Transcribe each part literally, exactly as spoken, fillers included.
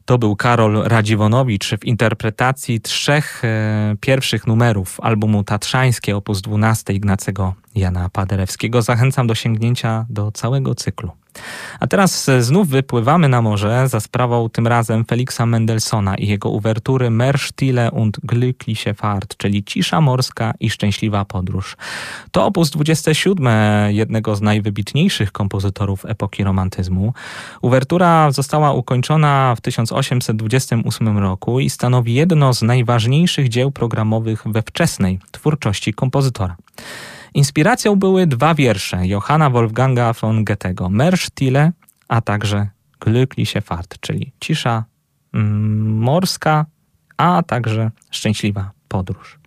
To był Karol Radziwonowicz w interpretacji trzech e, pierwszych numerów albumu Tatrzańskie op. dwanaście Ignacego Jana Paderewskiego. Zachęcam do sięgnięcia do całego cyklu. A teraz znów wypływamy na morze za sprawą tym razem Feliksa Mendelssohna i jego uwertury Mehr Stille und glückliche Fahrt, czyli Cisza morska i szczęśliwa podróż. To opus dwudzieste siódme jednego z najwybitniejszych kompozytorów epoki romantyzmu. Uwertura została ukończona w tysiąc osiemset dwudziestym ósmym roku i stanowi jedno z najważniejszych dzieł programowych we wczesnej twórczości kompozytora. Inspiracją były dwa wiersze Johanna Wolfganga von Goethego, Mehr Stille, a także Glückliche Fahrt, czyli cisza mm, morska, a także szczęśliwa podróż.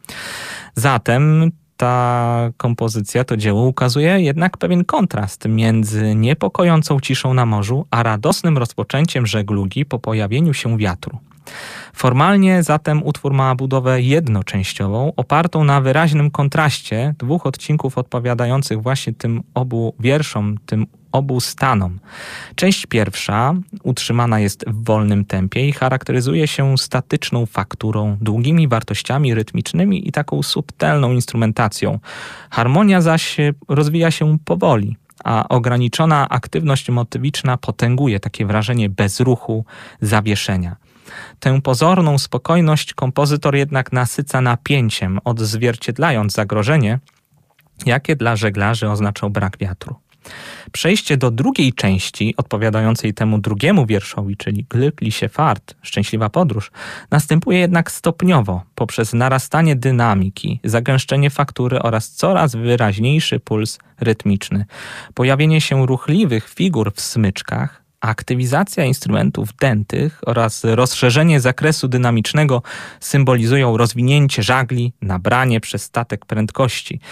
Zatem ta kompozycja, to dzieło ukazuje jednak pewien kontrast między niepokojącą ciszą na morzu, a radosnym rozpoczęciem żeglugi po pojawieniu się wiatru. Formalnie zatem utwór ma budowę jednoczęściową, opartą na wyraźnym kontraście dwóch odcinków odpowiadających właśnie tym obu wierszom, tym obu stanom. Część pierwsza utrzymana jest w wolnym tempie i charakteryzuje się statyczną fakturą, długimi wartościami rytmicznymi i taką subtelną instrumentacją. Harmonia zaś rozwija się powoli, a ograniczona aktywność motywiczna potęguje takie wrażenie bezruchu, zawieszenia. Tę pozorną spokojność kompozytor jednak nasyca napięciem, odzwierciedlając zagrożenie, jakie dla żeglarzy oznaczał brak wiatru. Przejście do drugiej części, odpowiadającej temu drugiemu wierszowi, czyli Glückliche Fahrt, szczęśliwa podróż, następuje jednak stopniowo, poprzez narastanie dynamiki, zagęszczenie faktury oraz coraz wyraźniejszy puls rytmiczny. Pojawienie się ruchliwych figur w smyczkach, aktywizacja instrumentów dętych oraz rozszerzenie zakresu dynamicznego symbolizują rozwinięcie żagli, nabranie przez statek prędkości.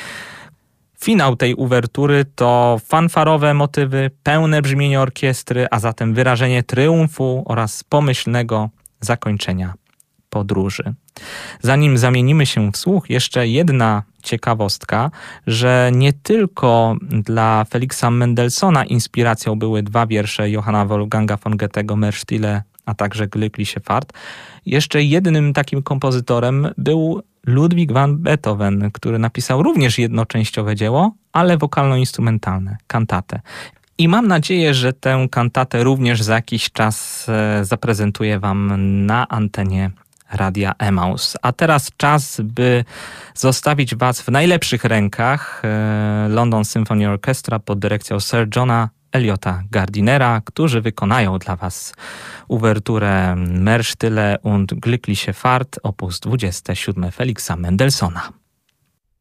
Finał tej uwertury to fanfarowe motywy, pełne brzmienie orkiestry, a zatem wyrażenie triumfu oraz pomyślnego zakończenia podróży. Zanim zamienimy się w słuch, jeszcze jedna ciekawostka, że nie tylko dla Feliksa Mendelssohna inspiracją były dwa wiersze Johanna Wolfganga von Goethego, Mehr Stille, a także Glückliche Fahrt. Jeszcze jednym takim kompozytorem był Ludwig van Beethoven, który napisał również jednoczęściowe dzieło, ale wokalno-instrumentalne, kantatę. I mam nadzieję, że tę kantatę również za jakiś czas zaprezentuję wam na antenie Radia Emaus. A teraz czas, by zostawić was w najlepszych rękach London Symphony Orchestra pod dyrekcją Sir Johna Eliota Gardinera, którzy wykonają dla was uwerturę Mehr Stille und Glückliche Fahrt op. dwudzieste siódme Feliksa Mendelssohna.